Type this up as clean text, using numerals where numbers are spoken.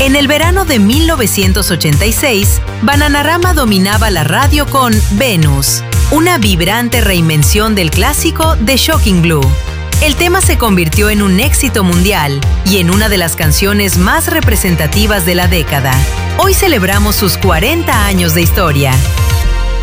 En el verano de 1986, Bananarama dominaba la radio con Venus, una vibrante reinvención del clásico de Shocking Blue. El tema se convirtió en un éxito mundial y en una de las canciones más representativas de la década. Hoy celebramos sus 40 años de historia.